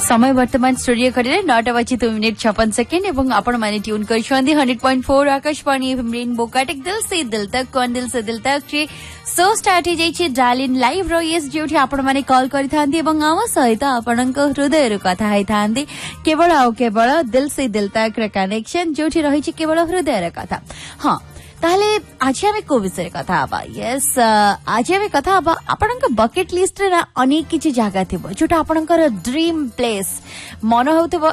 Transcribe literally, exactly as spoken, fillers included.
समय वर्तमान स्टूडियो घड़ी नौटा बजी दो मिनिट छप्पन सेकेंड एवं आपण माने tune करछंदी hundred point four Akashvani FM rainbow काटिक दिल से दिल तक कौन दिल से दिल तक रे सो स्टार्ट हो जाइए डालिन लाइव रो यस जोठी आपण माने कॉल करि थांदी एवं आम सहित आपणक हृदय रो कथा है थांदी केवल आ केवल दिल से दिल तक रे कनेक्शन जोठी रही छि केवल हृदय रो कथा हां ताहले आज आमे को विषय कथा हबा यस आज आमे कथा हबा आपनक बकेट लिस्ट रे अनेक किछि जागा थिबो जोटा आपनकर ड्रीम प्लेस मन होतबो